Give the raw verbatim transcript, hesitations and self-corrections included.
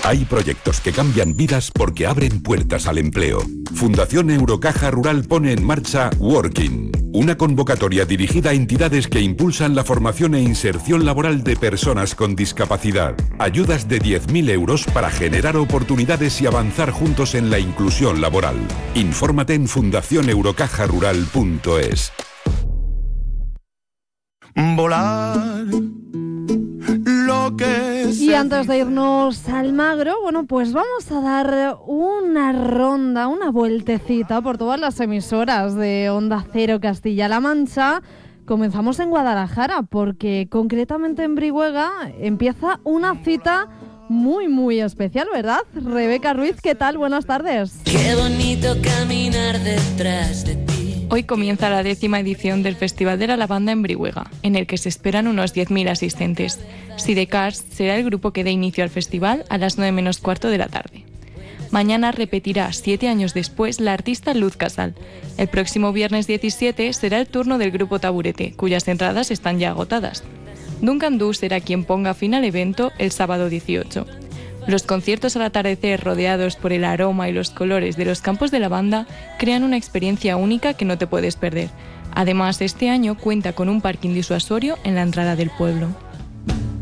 Hay proyectos que cambian vidas porque abren puertas al empleo. Fundación Eurocaja Rural pone en marcha Working, una convocatoria dirigida a entidades que impulsan la formación e inserción laboral de personas con discapacidad. Ayudas de diez mil euros para generar oportunidades y avanzar juntos en la inclusión laboral. Infórmate en fundación eurocaja rural punto es. Volar lo que Y antes de irnos al Magro, bueno, pues vamos a dar una ronda, una vueltecita por todas las emisoras de Onda Cero Castilla-La Mancha. Comenzamos en Guadalajara porque concretamente en Brihuega empieza una cita muy, muy especial, ¿verdad? Rebeca Ruiz, ¿qué tal? Buenas tardes. Qué bonito caminar detrás de ti. Hoy comienza la décima edición del Festival de la Lavanda en Brihuega, en el que se esperan unos diez mil asistentes. Sidecars será el grupo que dé inicio al festival a las nueve menos cuarto de la tarde. Mañana repetirá, siete años después, la artista Luz Casal. El próximo viernes diecisiete será el turno del grupo Taburete, cuyas entradas están ya agotadas. Duncan Du será quien ponga fin al evento el sábado dieciocho. Los conciertos al atardecer, rodeados por el aroma y los colores de los campos de lavanda, crean una experiencia única que no te puedes perder. Además, este año cuenta con un parking disuasorio en la entrada del pueblo.